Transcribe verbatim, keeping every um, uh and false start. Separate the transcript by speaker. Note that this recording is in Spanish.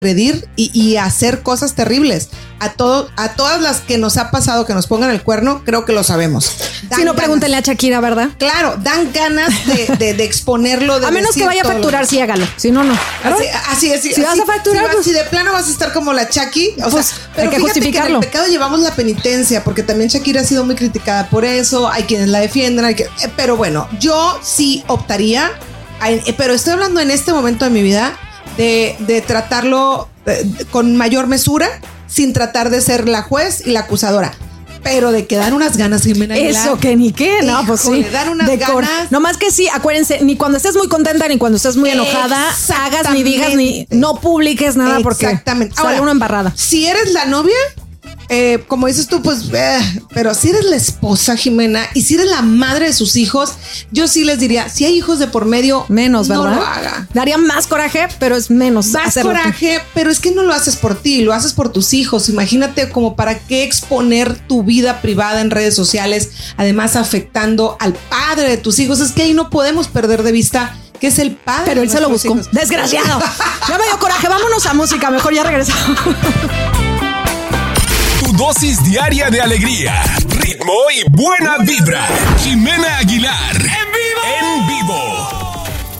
Speaker 1: agredir y, y hacer cosas terribles. A todo, a todas las que nos ha pasado que nos pongan el cuerno, creo que lo sabemos.
Speaker 2: Dan si no, pregúntenle a Shakira, ¿verdad?
Speaker 1: Claro, dan ganas de, de, de exponerlo. De
Speaker 2: a menos que vaya a facturar, sí, hágalo. Si no, no.
Speaker 1: Así, así es. Si
Speaker 2: así,
Speaker 1: vas
Speaker 2: a facturar,
Speaker 1: si,
Speaker 2: pues,
Speaker 1: si de plano vas a estar como la Shaki, o
Speaker 2: pues,
Speaker 1: sea, pero
Speaker 2: hay que justificarlo.
Speaker 1: Que en el pecado llevamos la penitencia, porque también Shakira ha sido muy criticada por eso. Hay quienes la defienden, hay que, eh, pero bueno, yo sí optaría, eh, pero estoy hablando en este momento de mi vida de, de tratarlo eh, con mayor mesura, sin tratar de ser la juez y la acusadora. Pero de que dan unas ganas, Jimena Aguilar.
Speaker 2: Eso, que ni qué, no, pues sí.
Speaker 1: Dan unas
Speaker 2: de
Speaker 1: ganas.
Speaker 2: Cor- no más que sí, acuérdense, ni cuando estés muy contenta, ni cuando estés muy enojada, hagas ni digas, ni no publiques nada, porque
Speaker 1: exactamente.
Speaker 2: sale
Speaker 1: Ahora,
Speaker 2: una embarrada.
Speaker 1: Si eres la novia, eh, como dices tú, pues, eh, pero si eres la esposa, Jimena, y si eres la madre de sus hijos, yo sí les diría, si hay hijos de por medio,
Speaker 2: menos,
Speaker 1: no
Speaker 2: ¿verdad?
Speaker 1: lo haga.
Speaker 2: Daría más coraje, pero es menos.
Speaker 1: Más coraje, tú. Pero es que no lo haces por ti, lo haces por tus hijos. Imagínate como para qué exponer tu vida privada en redes sociales, además afectando al padre de tus hijos. Es que ahí no podemos perder de vista que es el padre.
Speaker 2: Pero él se lo buscó. Hijos. Desgraciado. Ya me dio coraje. Vámonos a música. Mejor ya regresamos.
Speaker 3: Tu dosis diaria de alegría, ritmo y buena vibra. Jimena Aguilar.